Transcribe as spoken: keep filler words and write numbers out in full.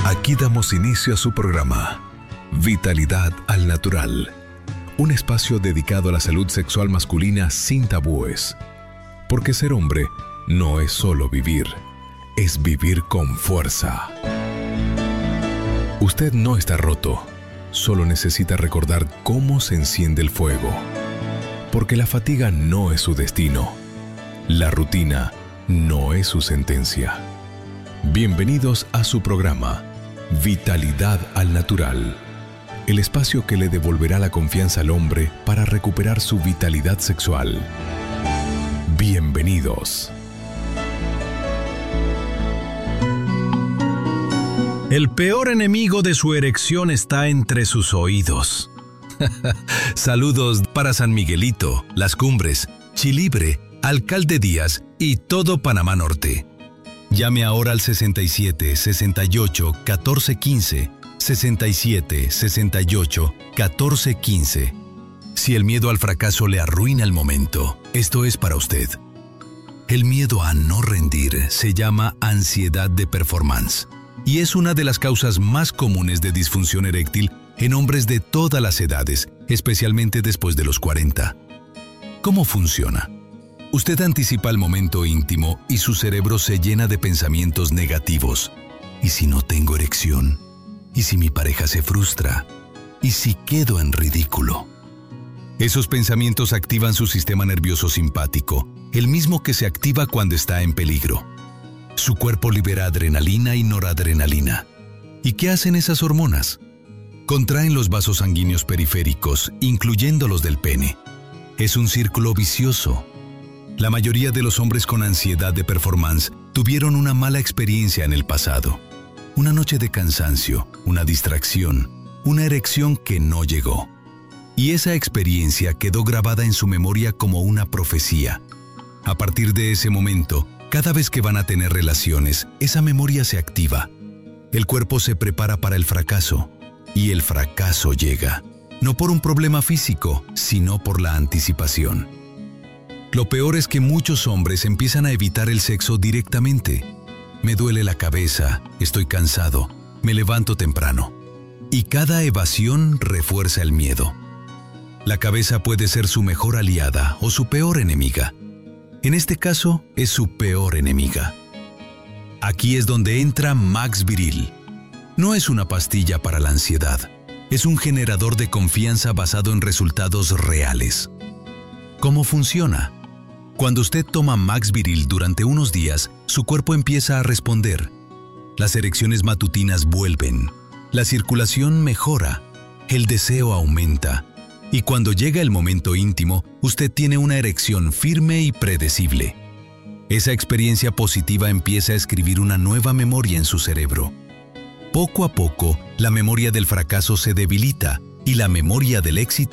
Aquí damos inicio a su programa, Vitalidad al Natural, un espacio dedicado a la salud sexual masculina sin tabúes. Porque ser hombre no es solo vivir, es vivir con fuerza. Usted no está roto, solo necesita recordar cómo se enciende el fuego. Porque la fatiga no es su destino, la rutina no es su sentencia. Bienvenidos a su programa, Vitalidad al Natural, el espacio que le devolverá la confianza al hombre para recuperar su vitalidad sexual. Bienvenidos. El peor enemigo de su erección está entre sus oídos. Saludos para San Miguelito, Las Cumbres, Chilibre, Alcalde Díaz y todo Panamá Norte. Llame ahora al sesenta y siete, sesenta y ocho, catorce quince, sesenta y siete, sesenta y ocho, catorce quince. Si el miedo al fracaso le arruina el momento, esto es para usted. El miedo a no rendir se llama ansiedad de performance y es una de las causas más comunes de disfunción eréctil en hombres de todas las edades, especialmente después de los cuarenta. ¿Cómo funciona? Usted anticipa el momento íntimo y su cerebro se llena de pensamientos negativos. ¿Y si no tengo erección? ¿Y si mi pareja se frustra? ¿Y si quedo en ridículo? Esos pensamientos activan su sistema nervioso simpático, el mismo que se activa cuando está en peligro. Su cuerpo libera adrenalina y noradrenalina. ¿Y qué hacen esas hormonas? Contraen los vasos sanguíneos periféricos, incluyendo los del pene. Es un círculo vicioso. La mayoría de los hombres con ansiedad de performance tuvieron una mala experiencia en el pasado. Una noche de cansancio, una distracción, una erección que no llegó. Y esa experiencia quedó grabada en su memoria como una profecía. A partir de ese momento, cada vez que van a tener relaciones, esa memoria se activa. El cuerpo se prepara para el fracaso. Y el fracaso llega, no por un problema físico, sino por la anticipación. Lo peor es que muchos hombres empiezan a evitar el sexo directamente. Me duele la cabeza, estoy cansado, me levanto temprano. Y cada evasión refuerza el miedo. La cabeza puede ser su mejor aliada o su peor enemiga. En este caso, es su peor enemiga. Aquí es donde entra Max Viril. No es una pastilla para la ansiedad, es un generador de confianza basado en resultados reales. ¿Cómo funciona? Cuando usted toma Max Viril durante unos días, su cuerpo empieza a responder. Las erecciones matutinas vuelven, la circulación mejora, el deseo aumenta, y cuando llega el momento íntimo, usted tiene una erección firme y predecible. Esa experiencia positiva empieza a escribir una nueva memoria en su cerebro. Poco a poco, la memoria del fracaso se debilita y la memoria del éxito